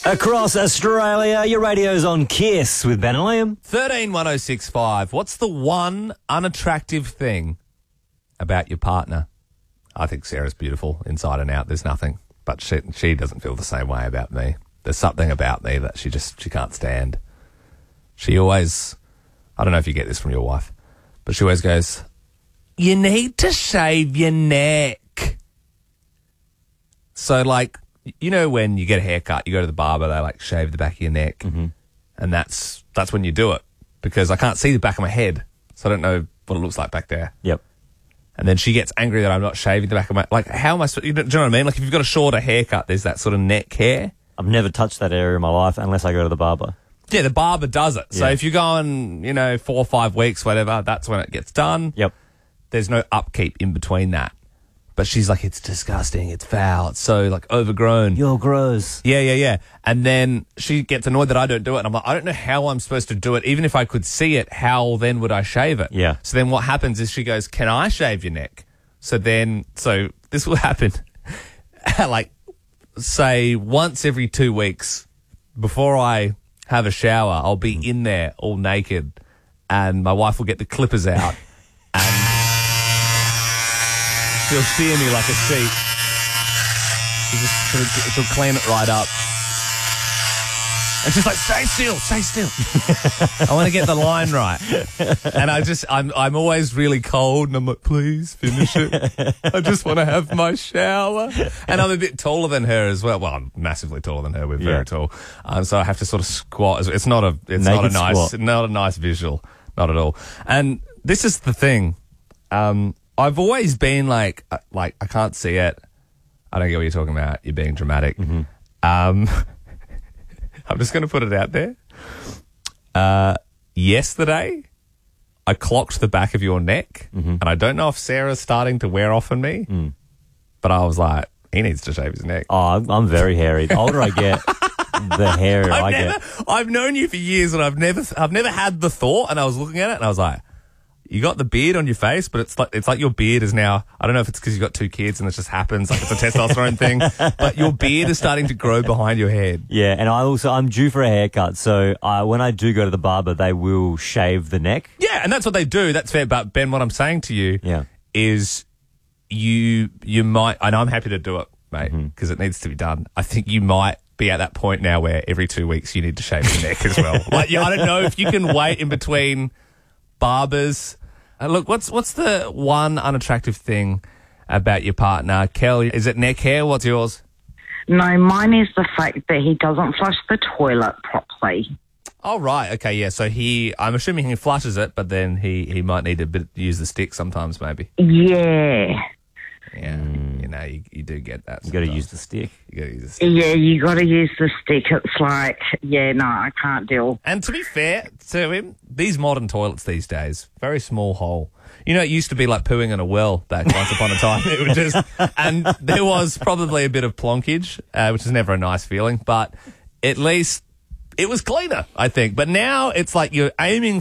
Across Australia, your radio's on Kiss with Ben and Liam. 131065. What's the one unattractive thing about your partner? I think Sarah's beautiful inside and out. There's nothing. But she doesn't feel the same way about me. There's something about me that she can't stand. She always, I don't know if you get this from your wife, but she always goes, "You need to shave your neck." So, like, you know when you get a haircut, you go to the barber, they, like, shave the back of your neck. Mm-hmm. And that's when you do it. Because I can't see the back of my head, so I don't know what it looks like back there. Yep. And then she gets angry that I'm not shaving the back of my... Like, how am I... Do you know what I mean? Like, if you've got a shorter haircut, there's that sort of neck hair. I've never touched that area in my life unless I go to the barber. Yeah, the barber does it. So Yeah. if you're going, 4 or 5 weeks, whatever, that's when it gets done. Yep. There's no upkeep in between that. But she's like, it's disgusting, it's foul, it's so, like, overgrown. You're gross. Yeah. And then she gets annoyed that I don't do it. And I'm like, I don't know how I'm supposed to do it. Even if I could see it, how then would I shave it? Yeah. So then what happens is she goes, "Can I shave your neck?" So this will happen, like, say, once every 2 weeks before I have a shower, I'll be in there all naked and my wife will get the clippers out and she'll shear me like a sheep. She'll clean it right up. And she's like, stay still. I want to get the line right. And I'm always really cold and I'm like, please finish it. I just want to have my shower. And I'm a bit taller than her as well. Well, I'm massively taller than her. We're very tall. So I have to sort of squat. It's not a nice visual. Not at all. And this is the thing. I've always been like, I can't see it. I don't get what you're talking about. You're being dramatic. Mm-hmm. I'm just going to put it out there. Yesterday, I clocked the back of your neck, and I don't know if Sarah's starting to wear off on me, but I was like, he needs to shave his neck. Oh, I'm very hairy. The older I get, the hairier I get. I've known you for years, and I've never had the thought, and I was looking at it, and I was like, you got the beard on your face, but it's like your beard is now, I don't know if it's because you've got 2 kids and it just happens, like it's a testosterone thing, but your beard is starting to grow behind your head. Yeah, and I'm due for a haircut, so when I do go to the barber, they will shave the neck. Yeah, and that's what they do. That's fair. But Ben, what I'm saying to you is you might, and I'm happy to do it, mate, because it needs to be done. I think you might be at that point now where every 2 weeks you need to shave your neck as well. Like, I don't know if you can wait in between barbers. Look, what's the one unattractive thing about your partner? Kel, is it neck hair? What's yours? No, mine is the fact that he doesn't flush the toilet properly. Oh, right. Okay, yeah. So I'm assuming he flushes it, but then he might need to use the stick sometimes, maybe. Yeah. Yeah, you do get that. You got to use the stick. Yeah, you got to use the stick. It's like, no, I can't deal. And to be fair to him, these modern toilets these days, very small hole. It used to be like pooing in a well back once upon a time. It was just, and there was probably a bit of plonkage, which is never a nice feeling, but at least it was cleaner, I think. But now it's like you're aiming